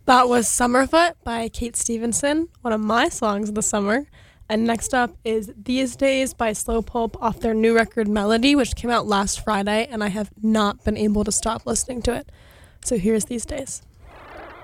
That was Summerfoot by Kate Stevenson, one of my songs of the summer. And next up is These Days by Slow Pulp off their new record Melody, which came out last Friday, and I have not been able to stop listening to it. So here's These Days.